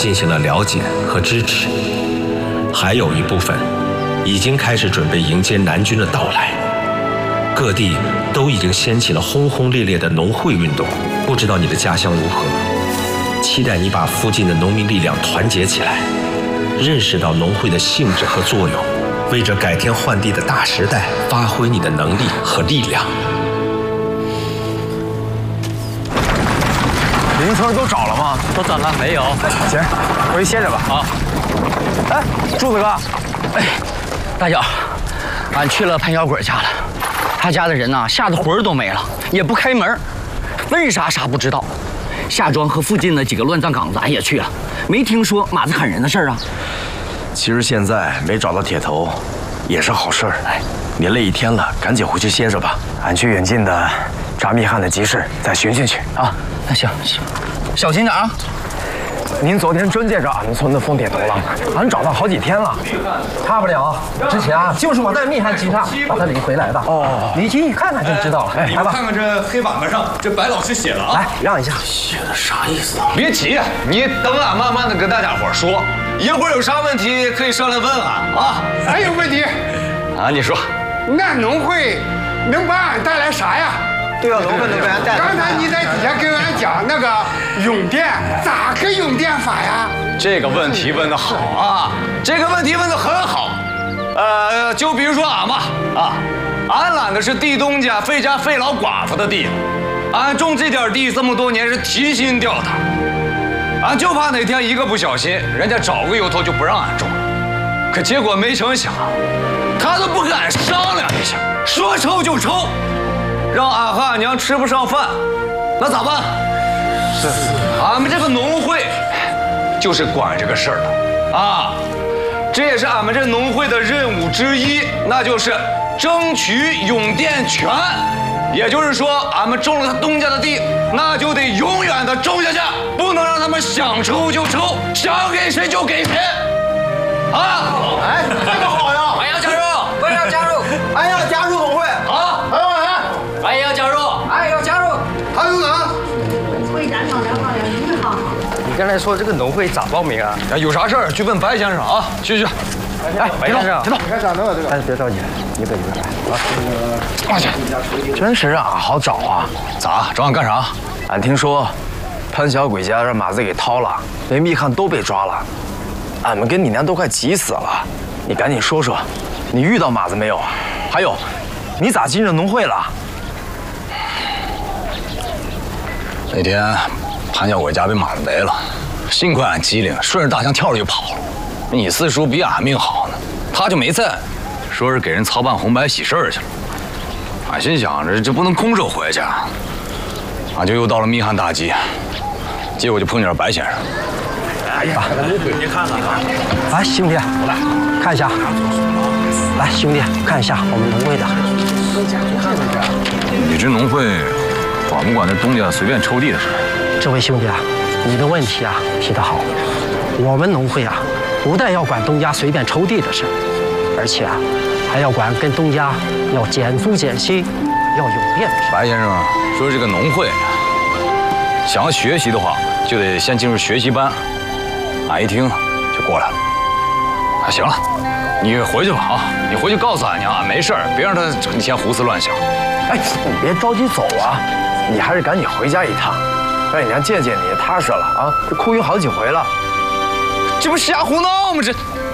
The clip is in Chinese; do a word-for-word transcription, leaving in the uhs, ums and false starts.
进行了了解和支持，还有一部分已经开始准备迎接南军的到来。各地都已经掀起了轰轰烈烈的农会运动。不知道你的家乡如何？期待你把附近的农民力量团结起来，认识到农会的性质和作用，为这改天换地的大时代发挥你的能力和力量。 邻村都找了吗？ 都找了没有？ 行，回去歇着吧。 好。 哎，柱子哥， 哎，大脚，俺去了潘小鬼家了，他家的人呐、啊，吓得魂儿都没了，也不开门，问啥啥不知道。夏庄和附近的几个乱葬岗子俺也去了，没听说马子砍人的事儿啊。 其实现在没找到铁头，也是好事儿。哎，你累一天了，赶紧回去歇着吧。俺去远近的查密汉的集市，再寻寻去啊。 那行行，小心点啊！ 您昨天真见着俺们村的疯铁头了？俺找他好几天了。 差不了，之前啊，就是我在密汉集上把他领回来的。哦，你进去看看就知道了。 哎，你们看看这黑板板上，这白老师写了啊。 来，让一下。 写的啥意思啊？ 别急，你等俺慢慢的跟大家伙说，一会儿有啥问题可以上来问俺啊。 还有问题啊？你说， 那农会能把俺带来啥呀？ 对啊，农会能给俺带来。 刚才你在底下跟俺讲那个用电，咋个用电法呀？ 这个问题问得好啊，这个问题问得很好。呃，就比如说俺吧，啊，俺揽的是地东家费家费老寡妇的地，俺种这点地这么多年是提心吊胆，俺就怕哪天一个不小心，人家找个由头就不让俺种。可结果没成想，他都不跟俺商量一下，说抽就抽，让俺和俺娘吃不上饭，那咋办？是，俺们这个农会就是管这个事儿的啊。这也是俺们这农会的任务之一，那就是争取用电权。也就是说，俺们种了他东家的地，那就得永远的种下去，不能让他们想抽就抽，想给谁就给谁。啊！ 哎，这个好呀！ 俺要加入，我也要加入， 俺要加入农会。 好， 还有俺， 俺也要加入，俺也要加入。 还有俺。 会长长聊聊你好。 你刚才说这个农会咋报名啊？ 有啥事儿去问白先生啊，去去。 哎， 白先生， 别动，别干那个这个。哎，别着急，一个一个来。啊， 过去。真是让俺好找啊！ 咋找俺干啥？ 俺听说潘小鬼家让马子给掏了，连密汉都被抓了，俺们跟你娘都快急死了。你赶紧说说，你遇到马子没有？还有，你咋进这农会了？ 那天潘小鬼家被马子围了，幸亏俺机灵，顺着大墙跳着就跑了。你四叔比俺命好呢，他就没在，说是给人操办红白喜事去了。俺心想着这不能空手回去，俺就又到了密汉大集，结果就碰见了白先生。 哎呀，你看看啊！来，兄弟，来看一下。来，兄弟，看一下我们农会的。 你这农会管不管那东家随便抽地的事？ 这位兄弟啊，你的问题啊提得好。我们农会啊，不但要管东家随便抽地的事，而且啊，还要管跟东家要减租减息、要用电的事。 白先生说这个农会想要学习的话，就得先进入学习班。俺一听就过来了。啊，行了，你回去吧啊！你回去告诉俺娘，俺没事儿，别让她整天胡思乱想。 哎，你别着急走啊，你还是赶紧回家一趟，让你娘见见你，踏实了啊！这哭晕好几回了。 这不瞎胡闹吗？这。